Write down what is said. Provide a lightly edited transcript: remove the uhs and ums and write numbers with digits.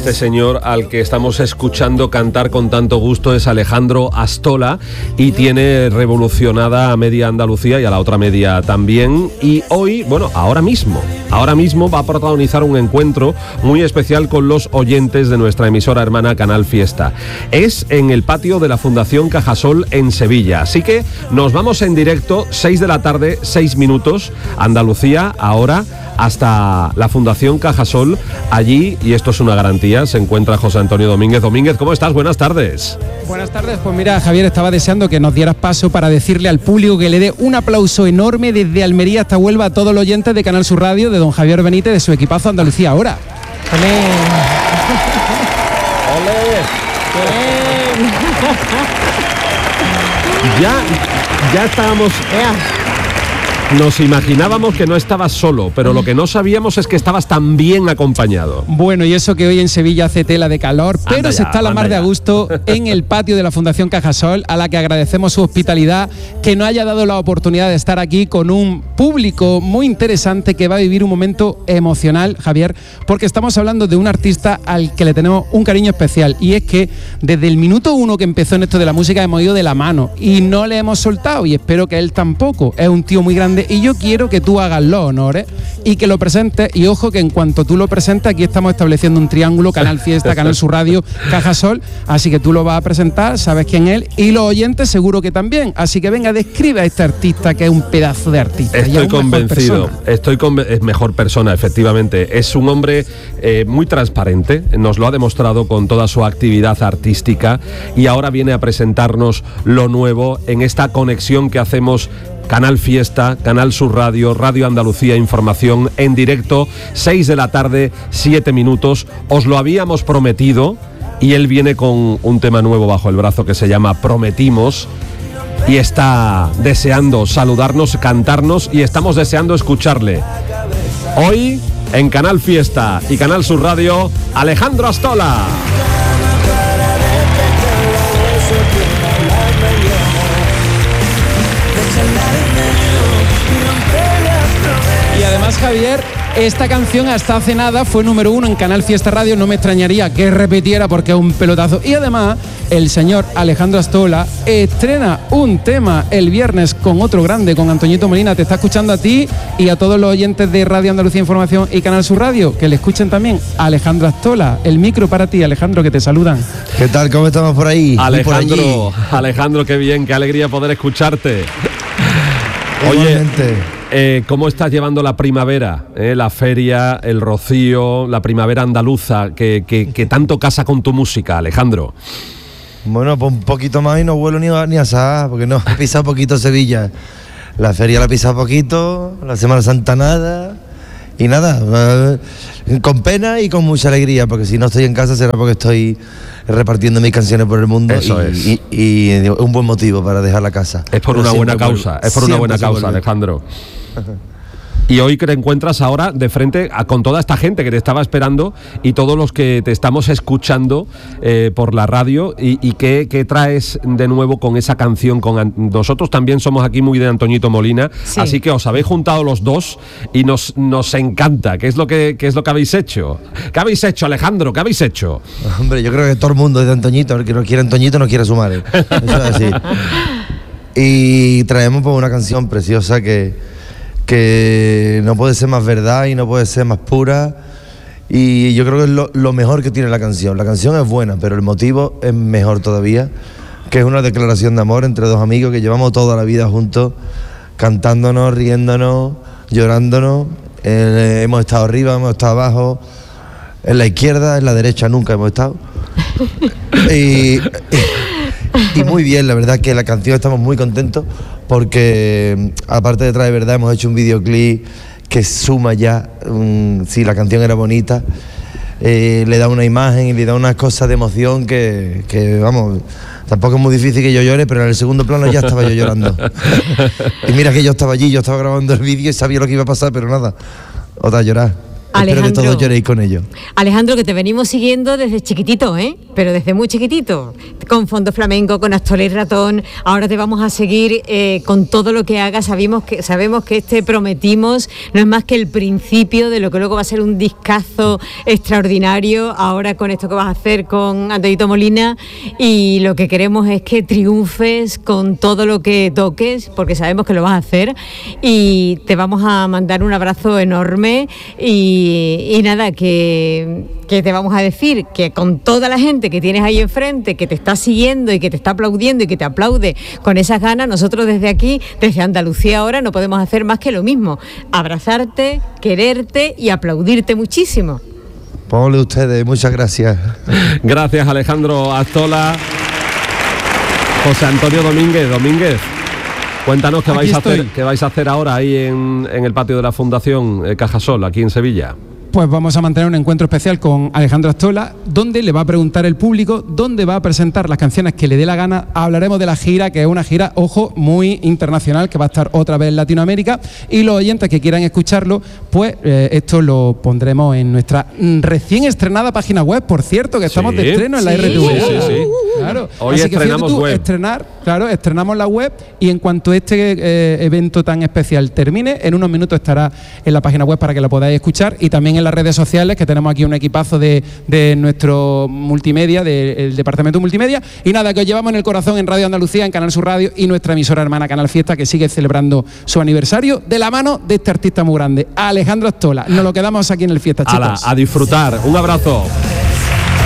Este señor al que estamos escuchando cantar con tanto gusto es Alejandro Astola y tiene revolucionada a media Andalucía y a la otra media también. Y hoy, bueno, ahora mismo va a protagonizar un encuentro muy especial con los oyentes de nuestra emisora hermana Canal Fiesta. Es en el patio de la Fundación Cajasol en Sevilla. Así que nos vamos en directo, 6 de la tarde, 6 minutos, Andalucía, ahora hasta la Fundación Cajasol. Allí, y esto es una garantía, se encuentra José Antonio Domínguez. Domínguez, ¿cómo estás? Buenas tardes. Buenas tardes. Pues mira, Javier, estaba deseando que nos dieras paso para decirle al público que le dé un aplauso enorme desde Almería hasta Huelva a todos los oyentes de Canal Sur Radio, de don Javier Benítez, de su equipazo Andalucía Ahora. ¡Olé! Ya estábamos... Nos imaginábamos que no estabas solo, pero lo que no sabíamos es que estabas tan bien acompañado. Bueno, y eso que hoy en Sevilla hace tela de calor, pero se está a la mar de a gusto en el patio de la Fundación Cajasol, a la que agradecemos su hospitalidad, que nos haya dado la oportunidad de estar aquí con un público muy interesante que va a vivir un momento emocional, Javier, porque estamos hablando de un artista al que le tenemos un cariño especial, y es que desde el minuto 1 que empezó en esto de la música hemos ido de la mano y no le hemos soltado, y espero que él tampoco. Es un tío muy grande y yo quiero que tú hagas los honores y que lo presentes, y ojo que en cuanto tú lo presentes, aquí estamos estableciendo un triángulo: Canal Fiesta, Canal Sur Radio, Cajasol, así que tú lo vas a presentar, sabes quién es él, y los oyentes seguro que también, así que venga, describe a este artista que es un pedazo de artista. Estoy convencido, es mejor persona, efectivamente, es un hombre muy transparente, nos lo ha demostrado con toda su actividad artística, y ahora viene a presentarnos lo nuevo en esta conexión que hacemos Canal Fiesta, Canal Sur Radio, Radio Andalucía Información en directo, 6 de la tarde, 7 minutos. Os lo habíamos prometido y él viene con un tema nuevo bajo el brazo que se llama Prometimos y está deseando saludarnos, cantarnos, y estamos deseando escucharle. Hoy en Canal Fiesta y Canal Sur Radio, Alejandro Astola. Y además, Javier, esta canción hasta hace nada fue número 1 en Canal Fiesta Radio. No me extrañaría que repitiera porque es un pelotazo. Y además, el señor Alejandro Astola estrena un tema el viernes con otro grande, con Antoñito Molina. Te está escuchando a ti y a todos los oyentes de Radio Andalucía Información y Canal Sur Radio, que le escuchen también a Alejandro Astola. El micro para ti, Alejandro, que te saludan. ¿Qué tal? ¿Cómo estamos por ahí? Alejandro, qué bien, qué alegría poder escucharte. Oye, ¿cómo estás llevando la primavera? La feria, el rocío, la primavera andaluza, que tanto casa con tu música, Alejandro. Bueno, pues un poquito más y no vuelo ni a Sá, porque no he pisado poquito Sevilla. La feria la he pisado poquito, la Semana Santa nada, y nada, con pena y con mucha alegría, porque si no estoy en casa será porque estoy repartiendo mis canciones por el mundo. Eso y un buen motivo para dejar la casa. Es por una buena causa, Alejandro. Y hoy que te encuentras ahora de frente con toda esta gente que te estaba esperando y todos los que te estamos escuchando por la radio, y ¿qué traes de nuevo con esa canción? Nosotros también somos aquí muy de Antoñito Molina, sí. Así que os habéis juntado los dos y nos encanta. ¿Qué es lo que habéis hecho? ¿Qué habéis hecho, Alejandro? ¿Qué habéis hecho? Hombre, yo creo que todo el mundo es de Antoñito, el que no quiere Antoñito no quiere sumar. Eso es así. Y traemos pues una canción preciosa que no puede ser más verdad y no puede ser más pura, y yo creo que es lo mejor que tiene la canción. La canción es buena, pero el motivo es mejor todavía, que es una declaración de amor entre dos amigos que llevamos toda la vida juntos, cantándonos, riéndonos, llorándonos. Hemos estado arriba, hemos estado abajo, en la izquierda, en la derecha nunca hemos estado. Y muy bien, la verdad que la canción estamos muy contentos porque aparte de traer verdad hemos hecho un videoclip que suma ya, si la canción era bonita, le da una imagen y le da unas cosas de emoción que vamos, tampoco es muy difícil que yo llore, pero en el segundo plano ya estaba yo llorando. Y mira que yo estaba allí, yo estaba grabando el vídeo y sabía lo que iba a pasar, pero nada, otra llorar. Alejandro, espero que todos lloréis con ello. Alejandro, que te venimos siguiendo desde chiquitito, pero desde muy chiquitito. con Fondo Flamenco, con Astola y Ratón. Ahora te vamos a seguir con todo lo que hagas. Sabemos que este Prometimos no es más que el principio de lo que luego va a ser un discazo extraordinario. Ahora con esto que vas a hacer con Antoñito Molina, y lo que queremos es que triunfes con todo lo que toques, porque sabemos que lo vas a hacer, y te vamos a mandar un abrazo enorme y nada, que te vamos a decir que con toda la gente que tienes ahí enfrente, que te está siguiendo y que te está aplaudiendo y que te aplaude con esas ganas, nosotros desde aquí, desde Andalucía ahora, no podemos hacer más que lo mismo: abrazarte, quererte y aplaudirte muchísimo. Pobre ustedes, muchas gracias. Gracias, Alejandro Astola. José Antonio Domínguez, cuéntanos qué vais a hacer ahora ahí en el patio de la Fundación Cajasol, aquí en Sevilla. Pues vamos a mantener un encuentro especial con Alejandro Astola, donde le va a preguntar el público dónde va a presentar las canciones que le dé la gana. Hablaremos de la gira, que es una gira, ojo, muy internacional, que va a estar otra vez en Latinoamérica, y los oyentes que quieran escucharlo, pues esto lo pondremos en nuestra recién estrenada página web, por cierto, que estamos de estreno en la RTV. Sí. Claro. Hoy así estrenamos web. Estrenamos la web, y en cuanto este evento tan especial termine, en unos minutos estará en la página web para que la podáis escuchar, y también en las redes sociales, que tenemos aquí un equipazo de nuestro multimedia, del departamento multimedia. Y nada, que os llevamos en el corazón en Radio Andalucía, en Canal Sur Radio, y nuestra emisora hermana Canal Fiesta, que sigue celebrando su aniversario de la mano de este artista muy grande, Alejandro Astola. Nos lo quedamos aquí en el Fiesta, chicos. A disfrutar. Un abrazo.